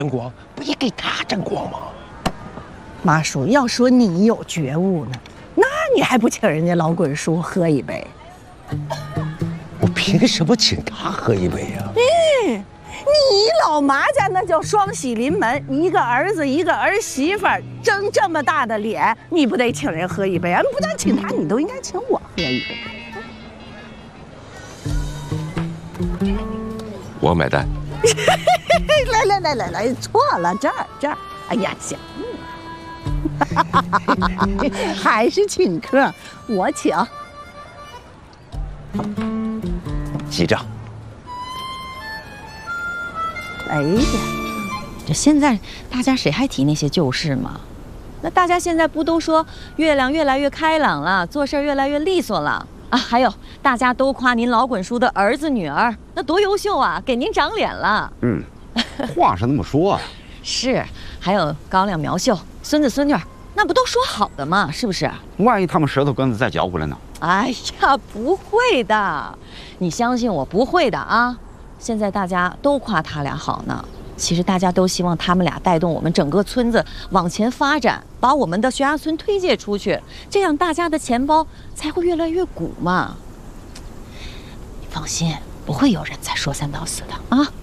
争光，不也给他争光吗？ 马叔，要说你有觉悟呢，那你还不请人家老滚叔喝一杯？ 我凭什么请他喝一杯呀？ 你老马家那叫双喜临门，一个儿子一个儿媳妇儿，争这么大的脸，你不得请人喝一杯啊？不但请他，你都应该请我喝一杯。 我买单。 来，错了，这儿，哎呀，行，还是请客，我请。 记账。 哎呀， 这现在大家谁还提那些旧事吗？那大家现在不都说月亮越来越开朗了，做事越来越利索了啊？还有大家都夸您老滚叔的儿子女儿，那多优秀啊，给您长脸了。 话是那么说啊。 是，还有高粱苗秀、孙子孙女，那不都说好的吗？是不是？ 万一他们舌头根子再嚼回来呢？ 哎呀，不会的，你相信我，不会的啊！现在大家都夸他俩好呢，其实大家都希望他们俩带动我们整个村子往前发展，把我们的悬崖村推介出去，这样大家的钱包才会越来越鼓嘛。你放心，不会有人再说三道四的啊。